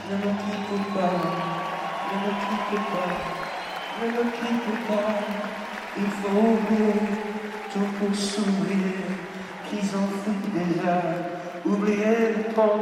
Ne me quitte pas, ne me quitte pas, ne me quitte pas. Il faut oublier tout pour sourire, qu'ils ont fui déjà. Oublier le temps